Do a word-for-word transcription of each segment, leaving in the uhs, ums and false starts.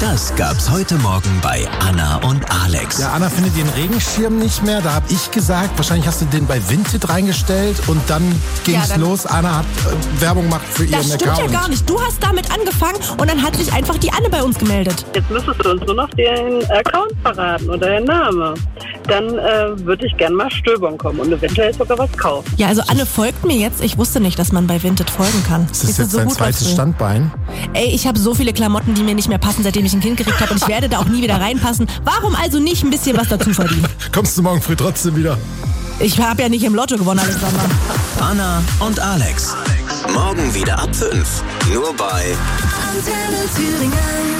Das gab's heute Morgen bei Anna und Alex. Ja, Anna findet ihren Regenschirm nicht mehr. Da habe ich gesagt, wahrscheinlich hast du den bei Vinted reingestellt und dann ging's ja, los. Anna hat äh, Werbung gemacht für ihren Account. Das stimmt ja gar nicht. Du hast damit angefangen und dann hat sich einfach die Anne bei uns gemeldet. Jetzt müsstest du uns nur noch den Account verraten oder den Namen. Dann äh, würde ich gerne mal stöbern kommen und eventuell sogar was kaufen. Ja, also Anne folgt mir jetzt. Ich wusste nicht, dass man bei Vinted folgen kann. Ist das ist jetzt so dein zweites Standbein? Ey, ich habe so viele Klamotten, die mir nicht mehr passen, seitdem ich ein Kind gekriegt habe und ich werde da auch nie wieder reinpassen. Warum also nicht ein bisschen was dazu verdienen? Kommst du morgen früh trotzdem wieder? Ich habe ja nicht im Lotto gewonnen, Alexander. Anna und Alex. Morgen wieder ab fünf. Nur bei Antenne Thüringen.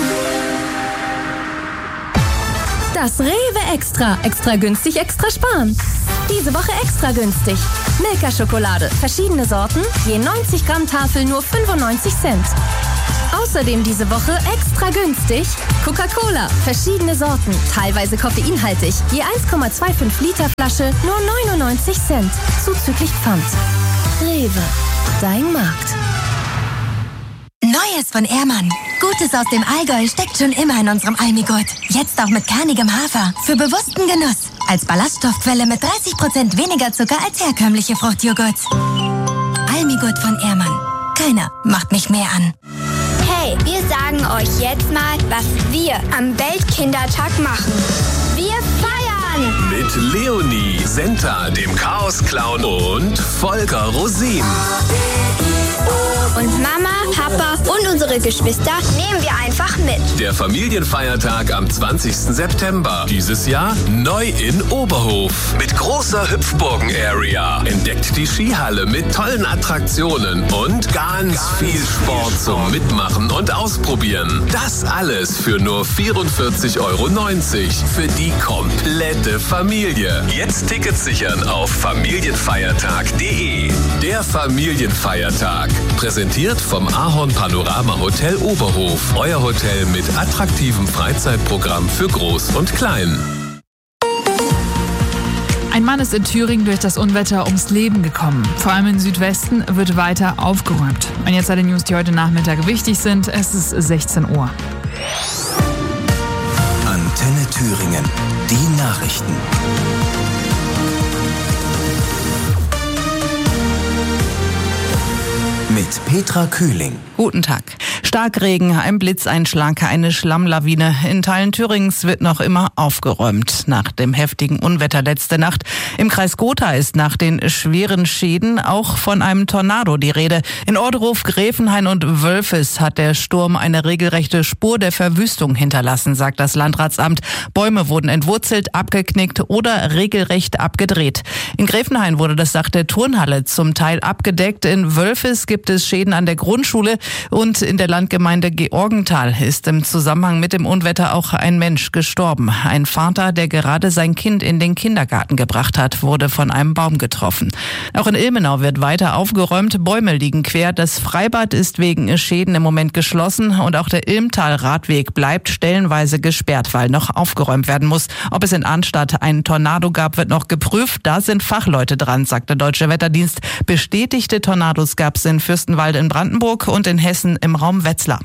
Das Rewe Extra. Extra günstig, extra sparen. Diese Woche extra günstig. Milka-Schokolade. Verschiedene Sorten. Je neunzig Gramm Tafel nur fünfundneunzig Cent. Außerdem diese Woche extra günstig. Coca-Cola. Verschiedene Sorten. Teilweise koffeinhaltig. Je eins Komma fünfundzwanzig Liter Flasche nur neunundneunzig Cent. Zuzüglich Pfand. Rewe. Dein Markt. Neues von Ehrmann. Gutes aus dem Allgäu steckt schon immer in unserem Almigurt. Jetzt auch mit kernigem Hafer. Für bewussten Genuss. Als Ballaststoffquelle mit dreißig Prozent weniger Zucker als herkömmliche Fruchtjoghurts. Almigurt von Ehrmann. Keiner macht mich mehr an. Hey, wir sagen euch jetzt mal, was wir am Weltkindertag machen. Wir feiern! Mit Leonie, Senta, dem Chaos-Clown und Volker Rosin. Und Mama, Papa und unsere Geschwister nehmen wir einfach mit. Der Familienfeiertag am zwanzigsten September. Dieses Jahr neu in Oberhof. Mit großer Hüpfburgen-Area. Entdeckt die Skihalle mit tollen Attraktionen und ganz viel Sport zum Mitmachen und Ausprobieren. Das alles für nur vierundvierzig Euro neunzig für die komplette Familie. Jetzt Tickets sichern auf familienfeiertag punkt de. Der Familienfeiertag. Präsentiert vom Ahorn Panorama Hotel Oberhof. Euer Hotel mit attraktivem Freizeitprogramm für Groß und Klein. Ein Mann ist in Thüringen durch das Unwetter ums Leben gekommen. Vor allem im Südwesten wird weiter aufgeräumt. Und jetzt alle News, die heute Nachmittag wichtig sind. Es ist sechzehn Uhr. Antenne Thüringen. Die Nachrichten. Mit Petra Kühling. Guten Tag. Starkregen, ein Blitzeinschlag, eine Schlammlawine. In Teilen Thürings wird noch immer aufgeräumt. Nach dem heftigen Unwetter letzte Nacht im Kreis Gotha ist nach den schweren Schäden auch von einem Tornado die Rede. In Orderhof, Gräfenhain und Wölfes hat der Sturm eine regelrechte Spur der Verwüstung hinterlassen, sagt das Landratsamt. Bäume wurden entwurzelt, abgeknickt oder regelrecht abgedreht. In Gräfenhain wurde das Dach der Turnhalle zum Teil abgedeckt. In Wölfes gibt es Schäden an der Grundschule und in der Landgemeinde Georgenthal ist im Zusammenhang mit dem Unwetter auch ein Mensch gestorben. Ein Vater, der gerade sein Kind in den Kindergarten gebracht hat, wurde von einem Baum getroffen. Auch in Ilmenau wird weiter aufgeräumt. Bäume liegen quer. Das Freibad ist wegen Schäden im Moment geschlossen und auch der Ilmtal-Radweg bleibt stellenweise gesperrt, weil noch aufgeräumt werden muss. Ob es in Arnstadt einen Tornado gab, wird noch geprüft. Da sind Fachleute dran, sagt der Deutsche Wetterdienst. Bestätigte Tornados gab es in Fürstenwalde in Brandenburg und in Hessen im Raum Wetzlar.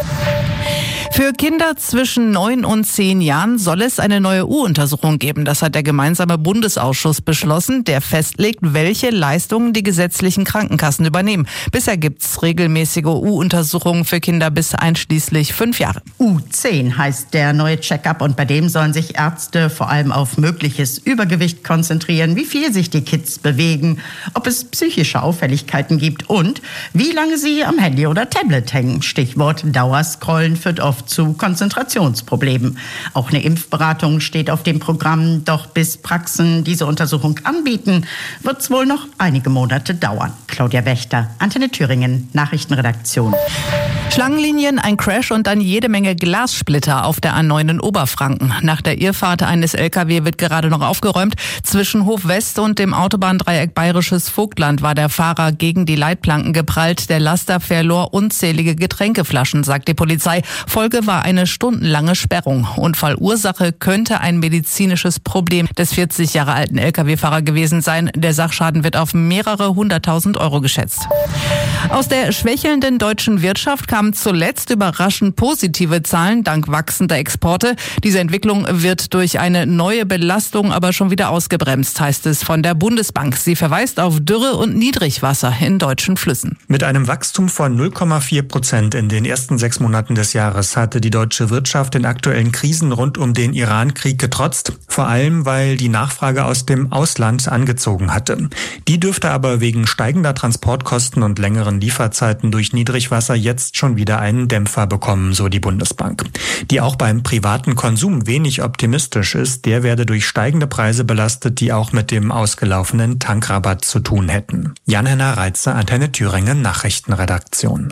Für Kinder zwischen neun und zehn Jahren soll es eine neue U-Untersuchung geben. Das hat der gemeinsame Bundesausschuss beschlossen, der festlegt, welche Leistungen die gesetzlichen Krankenkassen übernehmen. Bisher gibt's regelmäßige U-Untersuchungen für Kinder bis einschließlich fünf Jahre. U zehn heißt der neue Check-up und bei dem sollen sich Ärzte vor allem auf mögliches Übergewicht konzentrieren, wie viel sich die Kids bewegen, ob es psychische Auffälligkeiten gibt und wie lange sie am Handy oder Tablet hängen. Stichwort Dauerscrollen führt oft zu Konzentrationsproblemen. Auch eine Impfberatung steht auf dem Programm, doch bis Praxen diese Untersuchung anbieten, wird es wohl noch einige Monate dauern. Claudia Wächter, Antenne Thüringen, Nachrichtenredaktion. Schlangenlinien, ein Crash und dann jede Menge Glassplitter auf der A neun in Oberfranken. Nach der Irrfahrt eines L K W wird gerade noch aufgeräumt. Zwischen Hof West und dem Autobahndreieck Bayerisches Vogtland war der Fahrer gegen die Leitplanken geprallt. Der Laster verlor unzählige Getränkeflaschen, sagt die Polizei. Folge Folge war eine stundenlange Sperrung. Unfallursache könnte ein medizinisches Problem des vierzig Jahre alten L K W-Fahrer gewesen sein. Der Sachschaden wird auf mehrere hunderttausend Euro geschätzt. Aus der schwächelnden deutschen Wirtschaft kamen zuletzt überraschend positive Zahlen dank wachsender Exporte. Diese Entwicklung wird durch eine neue Belastung aber schon wieder ausgebremst, heißt es von der Bundesbank. Sie verweist auf Dürre und Niedrigwasser in deutschen Flüssen. Mit einem Wachstum von null Komma vier Prozent in den ersten sechs Monaten des Jahres hatte die deutsche Wirtschaft den aktuellen Krisen rund um den Iran-Krieg getrotzt, vor allem weil die Nachfrage aus dem Ausland angezogen hatte. Die dürfte aber wegen steigender Transportkosten und längeren Lieferzeiten durch Niedrigwasser jetzt schon wieder einen Dämpfer bekommen, so die Bundesbank. Die auch beim privaten Konsum wenig optimistisch ist, der werde durch steigende Preise belastet, die auch mit dem ausgelaufenen Tankrabatt zu tun hätten. Jan-Henner Reitzer, Antenne Thüringen, Nachrichtenredaktion.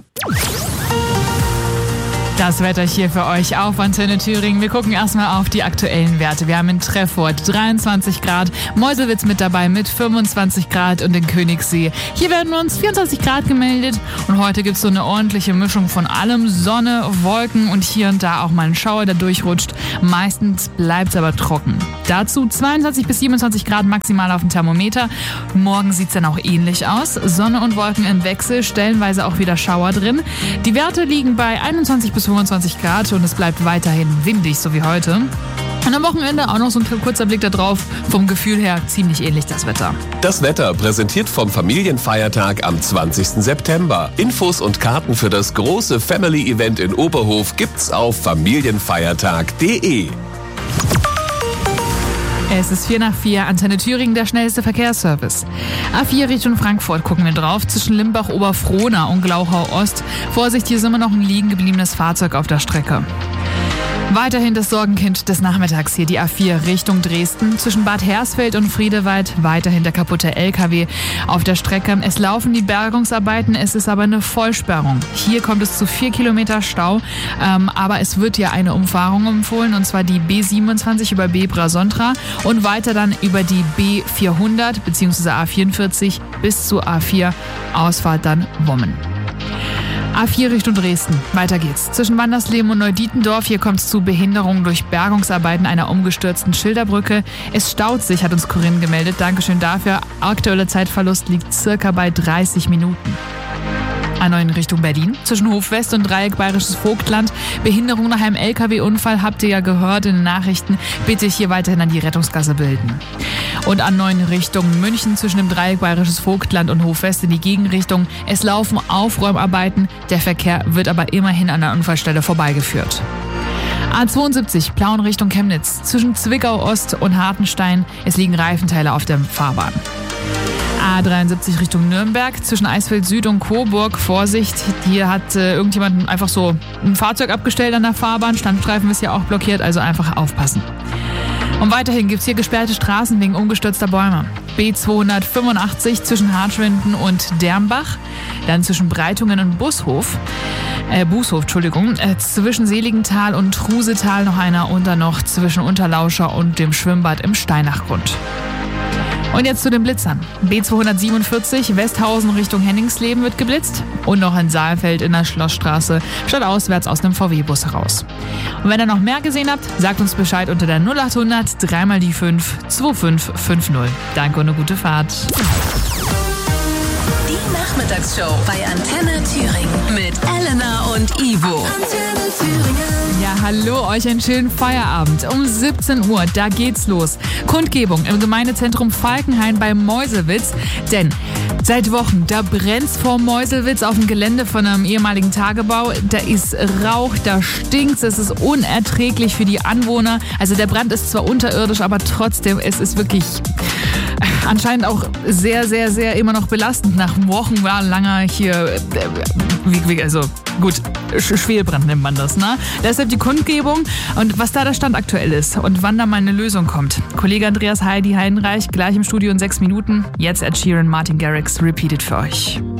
Das Wetter hier für euch auf Antenne Thüringen. Wir gucken erstmal auf die aktuellen Werte. Wir haben in Treffort dreiundzwanzig Grad, Meuselwitz mit dabei mit fünfundzwanzig Grad und in Königssee. Hier werden uns vierundzwanzig Grad gemeldet und heute gibt es so eine ordentliche Mischung von allem. Sonne, Wolken und hier und da auch mal ein Schauer, der durchrutscht. Meistens bleibt es aber trocken. Dazu zweiundzwanzig bis siebenundzwanzig Grad maximal auf dem Thermometer. Morgen sieht es dann auch ähnlich aus. Sonne und Wolken im Wechsel, stellenweise auch wieder Schauer drin. Die Werte liegen bei einundzwanzig bis fünfundzwanzig Grad und es bleibt weiterhin windig, so wie heute. Und am Wochenende auch noch so ein kurzer Blick da drauf. Vom Gefühl her ziemlich ähnlich das Wetter. Das Wetter präsentiert vom Familienfeiertag am zwanzigsten September. Infos und Karten für das große Family-Event in Oberhof gibt's auf familienfeiertag punkt de. Es ist vier nach vier, Antenne Thüringen, der schnellste Verkehrsservice. A vier Richtung Frankfurt gucken wir drauf, zwischen Limbach-Oberfrohna und Glauchau-Ost. Vorsicht, hier ist immer noch ein liegen gebliebenes Fahrzeug auf der Strecke. Weiterhin das Sorgenkind des Nachmittags hier, die A vier Richtung Dresden. Zwischen Bad Hersfeld und Friedewald weiterhin der kaputte L K W auf der Strecke. Es laufen die Bergungsarbeiten, es ist aber eine Vollsperrung. Hier kommt es zu vier Kilometer Stau, ähm, aber es wird ja eine Umfahrung empfohlen, und zwar die B siebenundzwanzig über Bebra-Sontra und weiter dann über die B vierhundert bzw. A vierundvierzig bis zu A vier, Ausfahrt dann Wommen. A vier Richtung Dresden. Weiter geht's. Zwischen Wandersleben und Neudietendorf. Hier kommt es zu Behinderungen durch Bergungsarbeiten einer umgestürzten Schilderbrücke. Es staut sich, hat uns Corinne gemeldet. Dankeschön dafür. Aktueller Zeitverlust liegt circa bei dreißig Minuten. A neun Richtung Berlin. Zwischen Hofwest und Dreieck Bayerisches Vogtland. Behinderung nach einem L K W-Unfall habt ihr ja gehört in den Nachrichten. Bitte hier weiterhin an die Rettungsgasse bilden. Und A neun Richtung München zwischen dem Dreieck Bayerisches Vogtland und Hofwest in die Gegenrichtung. Es laufen Aufräumarbeiten. Der Verkehr wird aber immerhin an der Unfallstelle vorbeigeführt. A zweiundsiebzig Plauen Richtung Chemnitz. Zwischen Zwickau Ost und Hartenstein. Es liegen Reifenteile auf der Fahrbahn. A dreiundsiebzig Richtung Nürnberg, zwischen Eisfeld Süd und Coburg. Vorsicht, hier hat äh, irgendjemand einfach so ein Fahrzeug abgestellt an der Fahrbahn. Standstreifen ist ja auch blockiert, also einfach aufpassen. Und weiterhin gibt es hier gesperrte Straßen wegen umgestürzter Bäume. B zweihundertfünfundachtzig zwischen Hartschwinden und Dermbach. Dann zwischen Breitungen und Bushof. Äh, Bußhof, Entschuldigung. Äh, zwischen Seligenthal und Trusetal noch einer und dann noch zwischen Unterlauscher und dem Schwimmbad im Steinachgrund. Und jetzt zu den Blitzern. B zweihundertsiebenundvierzig Westhausen Richtung Henningsleben wird geblitzt. Und noch in Saalfeld in der Schlossstraße stadtauswärts aus einem V W-Bus heraus. Und wenn ihr noch mehr gesehen habt, sagt uns Bescheid unter der null achthundert drei mal die fünf zwei fünf fünf null. Danke und eine gute Fahrt. Die Nachmittagsshow bei Antenne Thüringen mit Elena und Ivo. Antenne Thüringen. Ja, hallo, euch einen schönen Feierabend. Um siebzehn Uhr, da geht's los. Kundgebung im Gemeindezentrum Falkenhain bei Meuselwitz. Denn seit Wochen, da brennt's vor Meuselwitz auf dem Gelände von einem ehemaligen Tagebau. Da ist Rauch, da stinkt's, es ist unerträglich für die Anwohner. Also der Brand ist zwar unterirdisch, aber trotzdem, es ist wirklich anscheinend auch sehr, sehr, sehr immer noch belastend nach Wochen langer hier, also gut, Schwelbrand nennt man das, ne? Deshalb die Kundgebung und was da der Stand aktuell ist und wann da mal eine Lösung kommt. Kollege Andreas Heidi Heidenreich gleich im Studio in sechs Minuten. Jetzt Ed Sheeran, Martin Garrix, Repeated für euch.